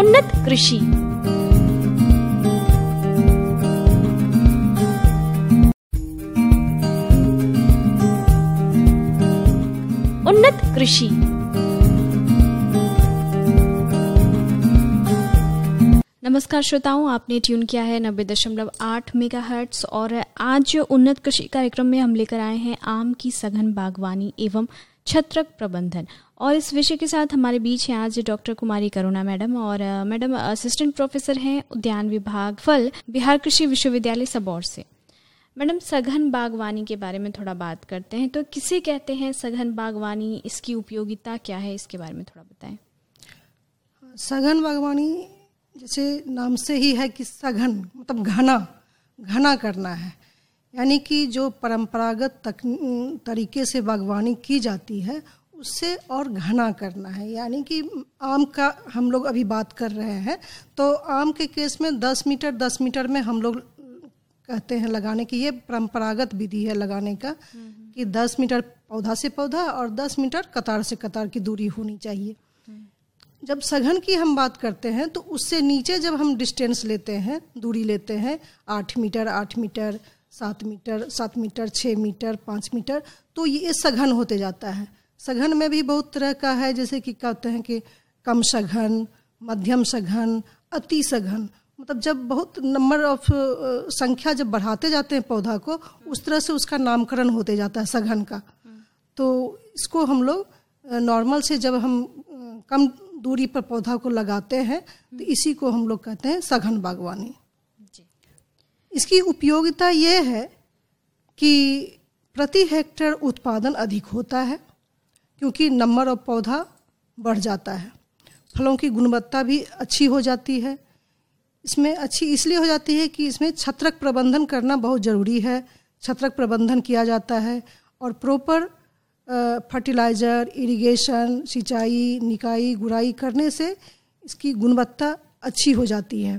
उन्नत कृषि। उन्नत कृषि। नमस्कार श्रोताओं, आपने ट्यून किया है 90.8 मेगाहर्ट्ज और आज उन्नत कृषि कार्यक्रम में हम लेकर आए हैं आम की सघन बागवानी एवं छत्रक प्रबंधन। और इस विषय के साथ हमारे बीच हैं आज डॉक्टर कुमारी करुणा मैडम। और मैडम असिस्टेंट प्रोफेसर हैं उद्यान विभाग फल, बिहार कृषि विश्वविद्यालय सबौर से। मैडम, सघन बागवानी के बारे में थोड़ा बात करते हैं। तो किसे कहते हैं सघन बागवानी, इसकी उपयोगिता क्या है, इसके बारे में थोड़ा बताएं। सघन बागवानी जैसे नाम से ही है कि सघन मतलब घना करना है, यानी कि जो परंपरागत तरीके से बागवानी की जाती है उससे और घना करना है। यानी कि आम का हम लोग अभी बात कर रहे हैं, तो आम के केस में 10 मीटर में हम लोग कहते हैं लगाने की, ये परंपरागत विधि है लगाने का कि 10 मीटर पौधा से पौधा और 10 मीटर कतार से कतार की दूरी होनी चाहिए। जब सघन की हम बात करते हैं तो उससे नीचे जब हम डिस्टेंस लेते हैं, दूरी लेते हैं 8 मीटर, 7 मीटर, 6 मीटर, 5 मीटर, तो ये सघन होते जाता है। सघन में भी बहुत तरह का है, जैसे कि कहते हैं कि कम सघन, मध्यम सघन, अति सघन। मतलब जब बहुत नंबर ऑफ संख्या जब बढ़ाते जाते हैं पौधा को, उस तरह से उसका नामकरण होते जाता है सघन का। तो इसको हम लोग नॉर्मल से जब हम कम दूरी पर पौधा को लगाते हैं तो इसी को हम लोग कहते हैं सघन बागवानी। इसकी उपयोगिता ये है कि प्रति हेक्टेयर उत्पादन अधिक होता है, क्योंकि नंबर ऑफ पौधा बढ़ जाता है। फलों की गुणवत्ता भी अच्छी हो जाती है। इसमें अच्छी इसलिए हो जाती है कि इसमें छत्रक प्रबंधन करना बहुत ज़रूरी है। छत्रक प्रबंधन किया जाता है और प्रॉपर फर्टिलाइज़र, इरिगेशन, सिंचाई, निकाई, गुड़ाई करने से इसकी गुणवत्ता अच्छी हो जाती है।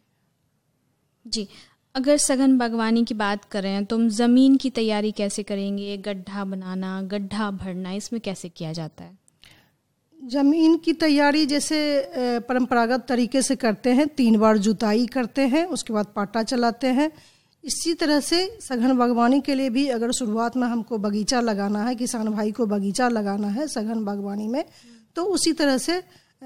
जी, अगर सघन बागवानी की बात करें तो हम ज़मीन की तैयारी कैसे करेंगे? गड्ढा बनाना, गड्ढा भरना, इसमें कैसे किया जाता है? ज़मीन की तैयारी जैसे परंपरागत तरीके से करते हैं, 3 बार जुताई करते हैं, उसके बाद पाटा चलाते हैं। इसी तरह से सघन बागवानी के लिए भी अगर शुरुआत में हमको बगीचा लगाना है, किसान भाई को बगीचा लगाना है सघन बागवानी में, तो उसी तरह से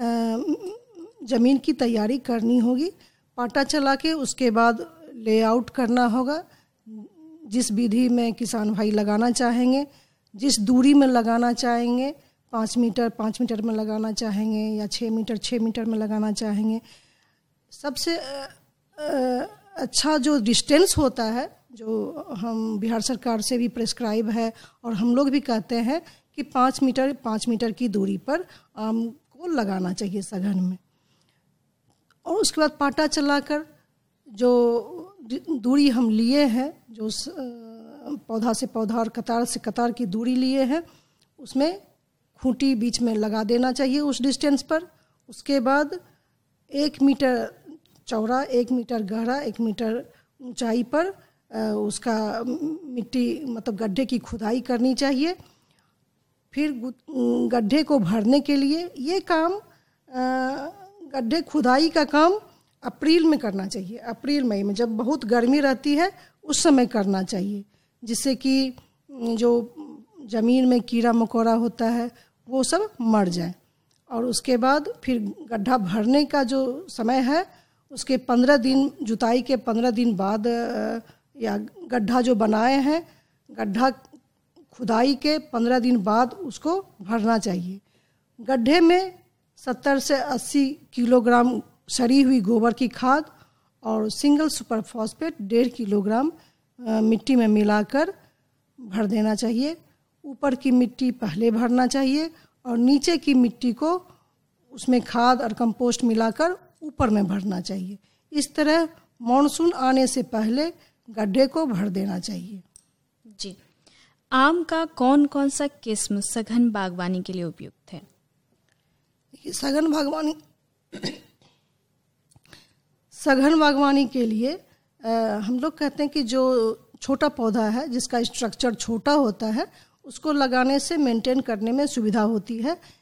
ज़मीन की तैयारी करनी होगी। पाटा चला के उसके बाद लेआउट करना होगा। जिस विधि में किसान भाई लगाना चाहेंगे, जिस दूरी में लगाना चाहेंगे, 5 मीटर में लगाना चाहेंगे या 6 मीटर में लगाना चाहेंगे। सबसे अच्छा जो डिस्टेंस होता है, जो हम बिहार सरकार से भी प्रेस्क्राइब है और हम लोग भी कहते हैं कि 5 मीटर की दूरी पर आम को लगाना चाहिए सघन में। और उसके बाद पाटा चलाकर जो दूरी हम लिए हैं, जो पौधा से पौधा और कतार से कतार की दूरी लिए हैं, उसमें खूंटी बीच में लगा देना चाहिए उस डिस्टेंस पर। उसके बाद 1 मीटर चौड़ा, 1 मीटर गहरा, 1 मीटर ऊंचाई पर उसका मिट्टी मतलब गड्ढे की खुदाई करनी चाहिए। फिर गड्ढे को भरने के लिए ये काम, गड्ढे खुदाई का काम अप्रैल में करना चाहिए। अप्रैल मई में जब बहुत गर्मी रहती है उस समय करना चाहिए, जिससे कि जो ज़मीन में कीड़ा मकोड़ा होता है वो सब मर जाए। और उसके बाद फिर गड्ढा भरने का जो समय है, उसके 15 दिन, जुताई के 15 दिन बाद या गड्ढा जो बनाए हैं, गड्ढा खुदाई के 15 दिन बाद उसको भरना चाहिए। गड्ढे में 70 से 80 किलोग्राम सड़ी हुई गोबर की खाद और सिंगल सुपर फॉस्फेट 1.5 किलोग्राम मिट्टी में मिलाकर भर देना चाहिए। ऊपर की मिट्टी पहले भरना चाहिए और नीचे की मिट्टी को उसमें खाद और कंपोस्ट मिलाकर ऊपर में भरना चाहिए। इस तरह मॉनसून आने से पहले गड्ढे को भर देना चाहिए। जी, आम का कौन कौन सा किस्म सघन बागवानी के लिए उपयुक्त है? सघन बागवानी के लिए हम लोग कहते हैं कि जो छोटा पौधा है, जिसका स्ट्रक्चर छोटा होता है, उसको लगाने से मेंटेन करने में सुविधा होती है।